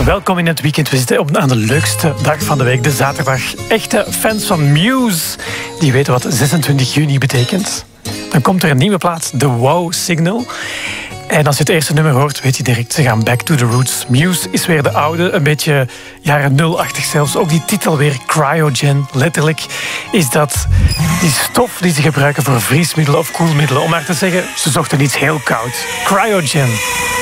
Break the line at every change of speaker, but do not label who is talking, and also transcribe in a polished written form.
Welkom in het weekend. We zitten aan de leukste dag van de week, de zaterdag. Echte fans van Muse, die weten wat 26 juni betekent. Dan komt er een nieuwe plaat, The Wow Signal. En als je het eerste nummer hoort, weet je direct, ze gaan back to the roots. Muse is weer de oude, een beetje jaren nul-achtig zelfs. Ook die titel weer, cryogen. Letterlijk is dat die stof die ze gebruiken voor vriesmiddelen of koelmiddelen. Om maar te zeggen, ze zochten iets heel koud. Cryogen.